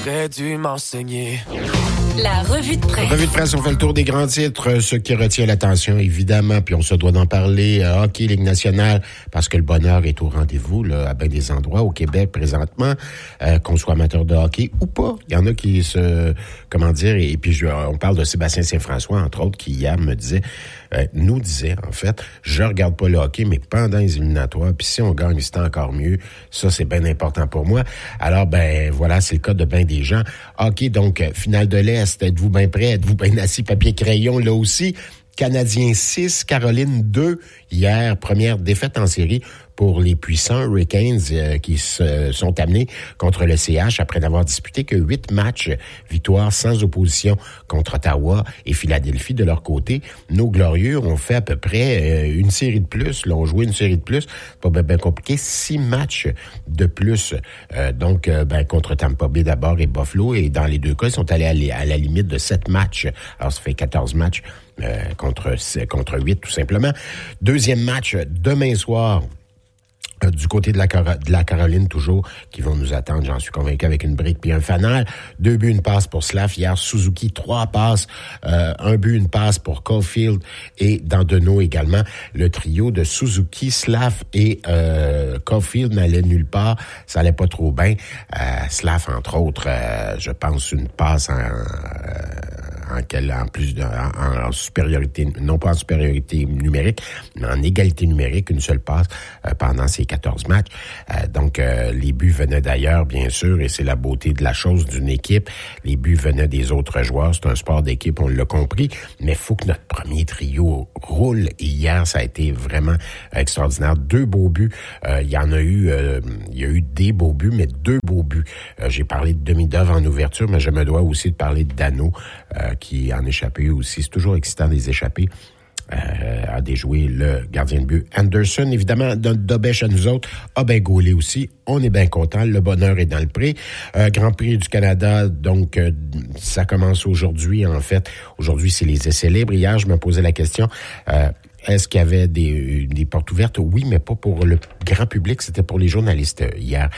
T'aurais dû m'enseigner. La revue de presse. Revue de presse, on fait le tour des grands titres, ce qui retient l'attention, évidemment, puis on se doit d'en parler. Hockey, Ligue nationale, parce que le bonheur est au rendez-vous, là, à bien des endroits au Québec présentement, qu'on soit amateur de hockey ou pas. Il y en a qui et puis on parle de Sébastien Saint-François, entre autres, qui hier nous disait, en fait, je regarde pas le hockey, mais pendant les éliminatoires, puis si on gagne, c'est encore mieux. Ça, c'est bien important pour moi. Alors, voilà, c'est le cas de bien des gens. Hockey, donc, finale de l'Est, êtes-vous bien prêts? Êtes-vous bien assis, papier, crayon, là aussi? Canadiens 6, Caroline 2. Hier, première défaite en série pour les puissants Hurricanes qui se sont amenés contre le CH après n'avoir disputé que 8 matchs. Victoire sans opposition contre Ottawa et Philadelphie. De leur côté, nos Glorieux ont fait à peu près une série de plus. Là, ont joué une série de plus. Pas bien compliqué. 6 matchs de plus. Contre Tampa Bay d'abord et Buffalo. Et dans les deux cas, ils sont allés à la limite de 7 matchs. Alors, ça fait 14 matchs contre 8, tout simplement. Deuxième match, demain soir, du côté de la Caroline, toujours, qui vont nous attendre, j'en suis convaincu, avec une brique puis un fanal. 2 buts, une passe pour Slav. Hier, Suzuki, 3 passes, 1 but, une passe pour Caulfield et Dandonneau également. Le trio de Suzuki, Slav et Caulfield n'allait nulle part. Ça allait pas trop bien. Slav, entre autres, je pense, une passe en supériorité, non pas en supériorité numérique, mais en égalité numérique, une seule passe pendant ces 14 matchs. Les buts venaient d'ailleurs, bien sûr, et c'est la beauté de la chose d'une équipe. Les buts venaient des autres joueurs. C'est un sport d'équipe, on l'a compris, mais il faut que notre premier trio roule. Et hier, ça a été vraiment extraordinaire. 2 beaux buts. Il y a eu des beaux buts, mais 2 beaux buts. J'ai parlé de Demidov en ouverture, mais je me dois aussi de parler de Dano, qui en échappé aussi. C'est toujours excitant des échappées. A déjoué le gardien de but Anderson. Évidemment, notre Dobèche à nous autres a bien gaulé aussi. On est bien content. Le bonheur est dans le prix. Grand Prix du Canada, donc ça commence aujourd'hui. En fait, aujourd'hui, c'est les essais libres. Hier, je me posais la question... est-ce qu'il y avait des portes ouvertes? Oui, mais pas pour le grand public. C'était pour les journalistes hier.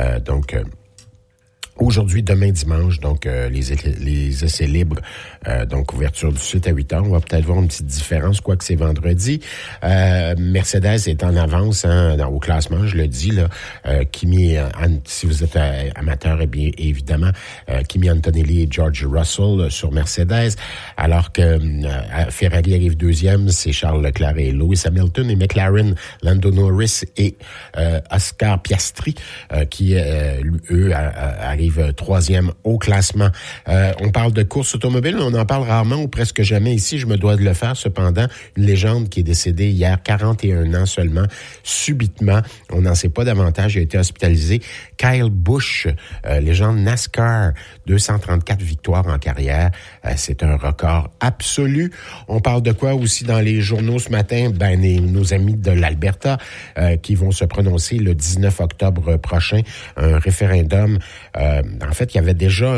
Aujourd'hui, demain dimanche, donc les essais libres, donc ouverture du site à 8h. On va peut-être voir une petite différence, quoique c'est vendredi. Mercedes est en avance au classement, je le dis là. Kimi, si vous êtes amateur, eh bien évidemment, Kimi Antonelli et George Russell sur Mercedes, alors que Ferrari arrive deuxième, c'est Charles Leclerc et Lewis Hamilton, et McLaren, Lando Norris et Oscar Piastri qui eux arrivent troisième au classement. On parle de course automobile, on en parle rarement ou presque jamais ici, je me dois de le faire. Cependant, une légende qui est décédée hier, 41 ans seulement, subitement, on n'en sait pas davantage, il a été hospitalisé. Kyle Busch, légende NASCAR, 234 victoires en carrière, c'est un record absolu. On parle de quoi aussi dans les journaux ce matin? Nos amis de l'Alberta qui vont se prononcer le 19 octobre prochain, un référendum. En fait, il y avait déjà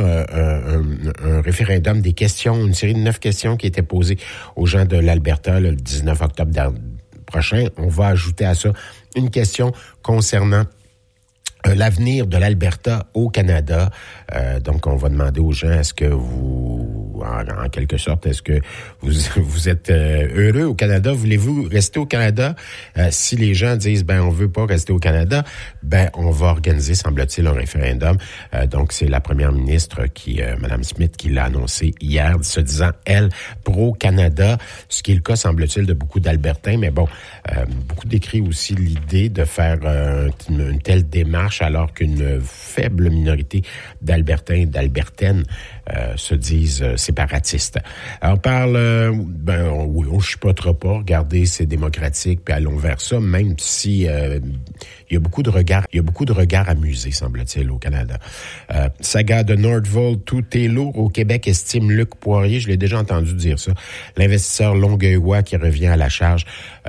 un référendum des questions, une série de 9 questions qui étaient posées aux gens de l'Alberta le 19 octobre prochain. On va ajouter à ça une question concernant l'avenir de l'Alberta au Canada. Donc, on va demander aux gens, est-ce que vous, en quelque sorte, est-ce que vous êtes heureux au Canada? Voulez-vous rester au Canada? Si les gens disent, on veut pas rester au Canada, on va organiser, semble-t-il, un référendum. Donc, c'est la première ministre Mme Smith, qui l'a annoncé hier, se disant, elle, pro-Canada, ce qui est le cas, semble-t-il, de beaucoup d'Albertains. Mais bon, beaucoup décrit aussi l'idée de faire une telle démarche alors qu'une faible minorité d'Albertains et d'Albertaines se disent séparatistes. Alors, on parle, oui, on ne chipotera pas, regardez, c'est démocratique, puis allons vers ça, même si il y a beaucoup de regards amusés, semble-t-il, au Canada. Saga de Nordvolt, tout est lourd au Québec, estime Luc Poirier, je l'ai déjà entendu dire ça. L'investisseur longueuillois qui revient à la charge,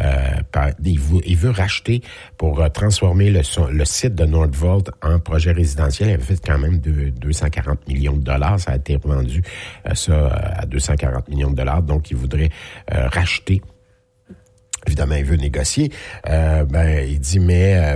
il veut racheter pour transformer le site de Nordvolt en projet résidentiel. Il avait fait quand même 240 millions de dollars. Ça a été revendu à 240 millions de dollars. Donc, il voudrait racheter Évidemment, il veut négocier. Il dit, mais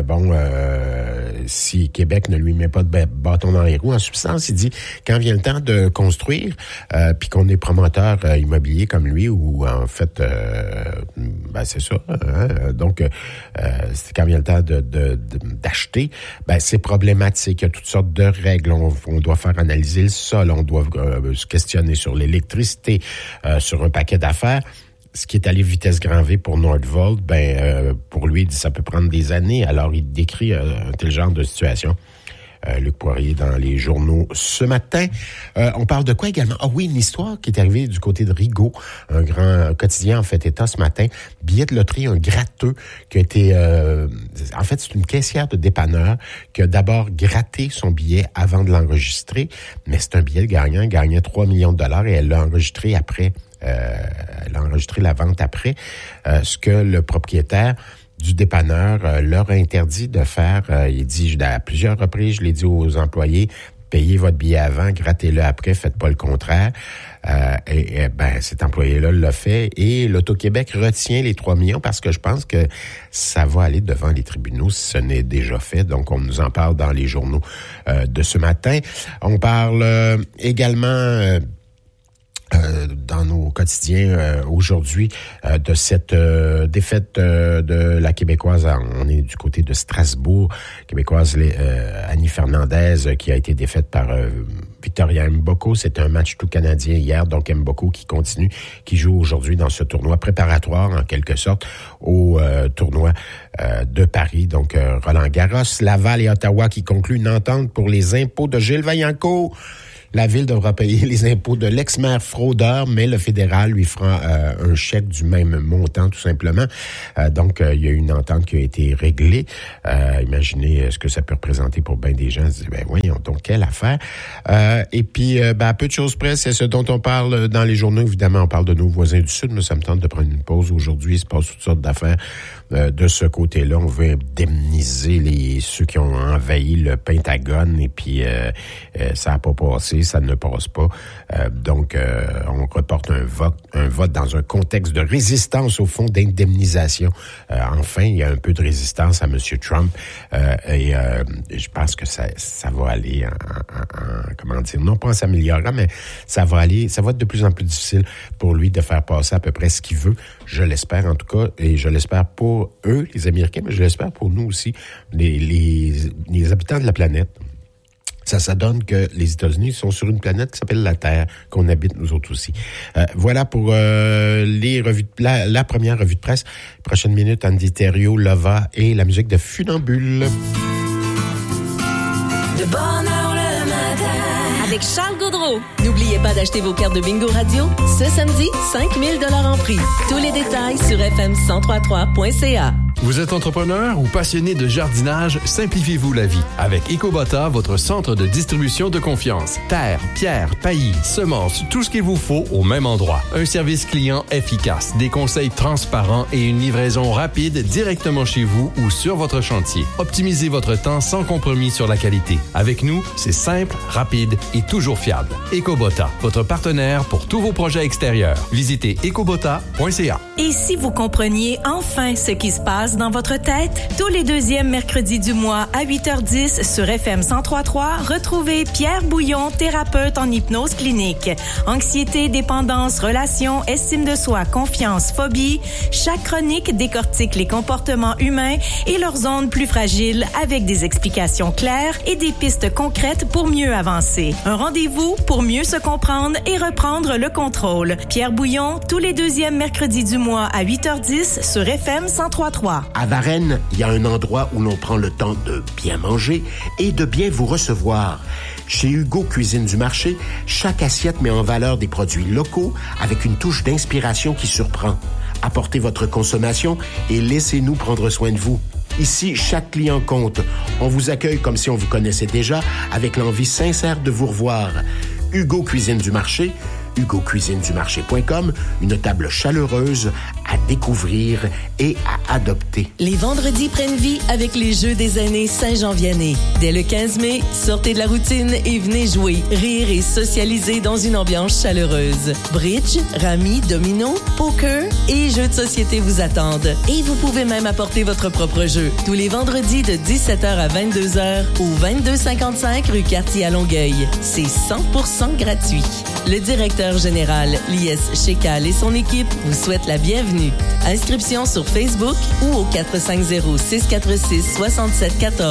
si Québec ne lui met pas de bâton dans les roues, en substance, il dit, quand vient le temps de construire, puis qu'on est promoteur immobilier comme lui, ou en fait, c'est ça. Donc, quand vient le temps d'acheter, c'est problématique. Il y a toutes sortes de règles. On doit faire analyser le sol, on doit se questionner sur l'électricité, sur un paquet d'affaires. Ce qui est allé vitesse grand V pour Nordvolt, pour lui, il dit ça peut prendre des années. Alors, il décrit un tel genre de situation. Luc Poirier dans les journaux ce matin. On parle de quoi également? Ah oui, une histoire qui est arrivée du côté de Rigaud. Un grand quotidien en fait état ce matin. Billet de loterie, un gratteux qui a été... en fait, c'est une caissière de dépanneur qui a d'abord gratté son billet avant de l'enregistrer. Mais c'est un billet gagnant. Elle gagnait 3 millions de dollars et elle l'a enregistré après. Elle a enregistré la vente après, ce que le propriétaire du dépanneur leur a interdit de faire. Il dit à plusieurs reprises, je l'ai dit aux employés, payez votre billet avant, grattez-le après, faites pas le contraire. Cet employé-là l'a fait et l'Auto-Québec retient les 3 millions parce que je pense que ça va aller devant les tribunaux si ce n'est déjà fait. Donc, on nous en parle dans les journaux de ce matin. On parle également... dans nos quotidiens aujourd'hui de cette défaite de la Québécoise. On est du côté de Strasbourg. Québécoise Annie Fernandez qui a été défaite par Victoria Mboko. C'était un match tout canadien hier. Donc Mboko qui joue aujourd'hui dans ce tournoi préparatoire en quelque sorte au tournoi de Paris. Donc Roland-Garros, Laval et Ottawa qui concluent une entente pour les impôts de Gilles Vaillancourt. La Ville devra payer les impôts de l'ex-maire fraudeur, mais le fédéral lui fera un chèque du même montant, tout simplement. Donc, il y a une entente qui a été réglée. Imaginez ce que ça peut représenter pour bien des gens. Ils se disent, voyons donc, quelle affaire. Et puis, à peu de choses près, c'est ce dont on parle dans les journaux. Évidemment, on parle de nos voisins du Sud, mais ça me tente de prendre une pause aujourd'hui. Il se passe toutes sortes d'affaires de ce côté-là. On veut indemniser ceux qui ont envahi le Pentagone et puis ça n'a pas passé. Ça ne passe pas. Donc, on reporte un vote dans un contexte de résistance, au fond, d'indemnisation. Enfin, il y a un peu de résistance à M. Trump. Et je pense que ça va aller comment dire, non pas en s'améliorant, mais ça va être de plus en plus difficile pour lui de faire passer à peu près ce qu'il veut. Je l'espère en tout cas, et je l'espère pour eux, les Américains, mais je l'espère pour nous aussi, les habitants de la planète. Ça donne que les États-Unis sont sur une planète qui s'appelle la Terre, qu'on habite nous autres aussi. Voilà pour les revues, la première revue de presse. Prochaine minute, Andy Thériault, Lova et la musique de Funambule. De bonne heure le matin. Avec Charles Gaudreau. N'oubliez pas d'acheter vos cartes de Bingo Radio. Ce samedi, 5 000 $ en prix. Tous les détails sur fm1033.ca. Vous êtes entrepreneur ou passionné de jardinage? Simplifiez-vous la vie avec EcoBotta, votre centre de distribution de confiance. Terre, pierre, paillis, semences, tout ce qu'il vous faut au même endroit. Un service client efficace, des conseils transparents et une livraison rapide directement chez vous ou sur votre chantier. Optimisez votre temps sans compromis sur la qualité. Avec nous, c'est simple, rapide et toujours fiable. EcoBotta, votre partenaire pour tous vos projets extérieurs. Visitez ecobotta.ca. Et si vous compreniez enfin ce qui se passe dans votre tête, tous les deuxièmes mercredis du mois à 8h10 sur FM 103.3, retrouvez Pierre Bouillon, thérapeute en hypnose clinique. Anxiété, dépendance, relations, estime de soi, confiance, phobie. Chaque chronique décortique les comportements humains et leurs zones plus fragiles avec des explications claires et des pistes concrètes pour mieux avancer. Un rendez-vous pour mieux se comprendre et reprendre le contrôle. Pierre Bouillon, tous les deuxièmes mercredis du mois à 8h10 sur FM 103.3. À Varennes, il y a un endroit où l'on prend le temps de bien manger et de bien vous recevoir. Chez Hugo Cuisine du Marché, chaque assiette met en valeur des produits locaux avec une touche d'inspiration qui surprend. Apportez votre consommation et laissez-nous prendre soin de vous. Ici, chaque client compte. On vous accueille comme si on vous connaissait déjà, avec l'envie sincère de vous revoir. Hugo Cuisine du Marché, hugocuisinedumarché.com, une table chaleureuse à découvrir et à adopter. Les vendredis prennent vie avec les Jeux des aînés Saint-Jean-Vianney. Dès le 15 mai, sortez de la routine et venez jouer, rire et socialiser dans une ambiance chaleureuse. Bridge, rami, domino, poker et jeux de société vous attendent. Et vous pouvez même apporter votre propre jeu. Tous les vendredis de 17h à 22h au 2255 rue Cartier à Longueuil. C'est 100% gratuit. Le directeur général, Lies Chécal et son équipe vous souhaitent la bienvenue. Inscription sur Facebook ou au 450-646-6714.